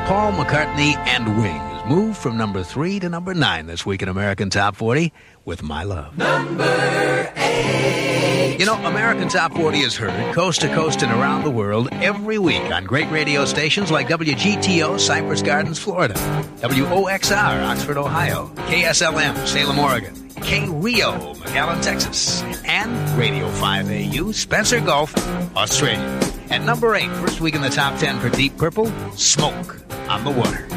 Paul McCartney and Wings moved from number 3 to number 9 this week in American Top 40 with My Love. Number 8. You know, American Top 40 is heard coast to coast and around the world every week on great radio stations like WGTO, Cypress Gardens, Florida, WOXR, Oxford, Ohio, KSLM, Salem, Oregon, K-Rio, McAllen, Texas, and Radio 5AU, Spencer Gulf, Australia. At number 8, first week in the top 10 for Deep Purple, Smoke on the Water.